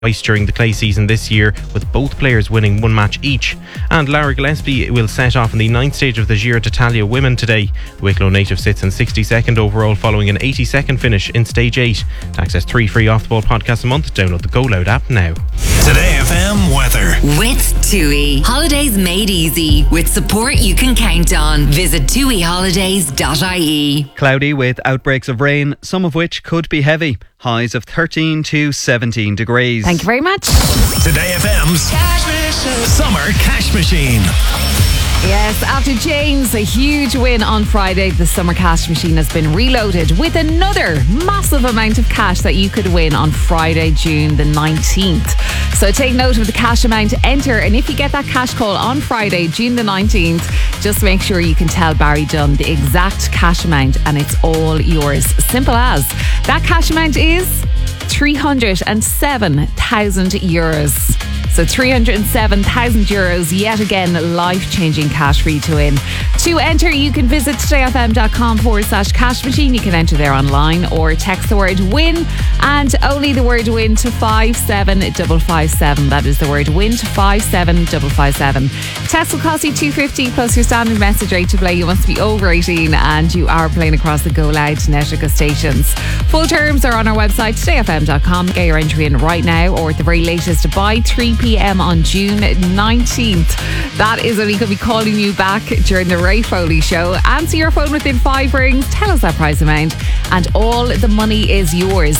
twice during the clay season this year, with both players winning one match each. And Lara Gillespie will set off in the 9th stage of the Giro d'Italia Women today. The Wicklow native sits in 62nd overall following an 82nd finish in stage 8. To access 3 free Off The Ball podcasts a month, download the Go Loud app now. Today FM weather. With TUI. Holidays made easy with support you can count on. Visit tuiholidays.ie. Cloudy with outbreaks of rain, some of which could be heavy. Highs of 13 to 17 degrees. Thank you very much. Today FM's Summer Cash Machine. Yes, after Jane's a huge win on Friday, the Summer Cash Machine has been reloaded with another massive amount of cash that you could win on Friday, June the 19th. So take note of the cash amount to enter, and if you get that cash call on Friday, June the 19th, just make sure you can tell Barry Dunn the exact cash amount and it's all yours. Simple as. That cash amount is €307,000. So €307,000, yet again, life-changing cash for you to win. To enter, you can visit todayfm.com/cash machine. You can enter there online or text the word win and only the word win to 57557. That is the word win to 57557. Text will cost you $2.50 plus your standard message rate to play. You must be over 18 and you are playing across the Go Loud Netica stations. Full terms are on our website, todayfm.com. Get your entry in right now or at the very latest by 3 p.m. on June 19th. That is when we could be calling you back during the Ray Foley show. Answer your phone within 5 rings, tell us that price amount, and all the money is yours.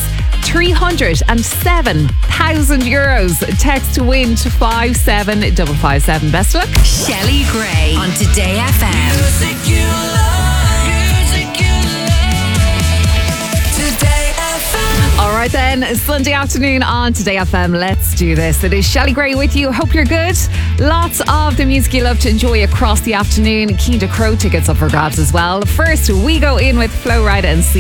€307,000. Text to win to 57557. Best of luck. Shelley Gray on Today FM. Music you love, music you love. Today FM. All right then, Sunday afternoon on Today FM. Let's do this. It is Shelley Gray with you. Hope you're good. Lots of the music you love to enjoy across the afternoon. Keen to Crow tickets up for grabs as well. First, we go in with Flo Rida and C.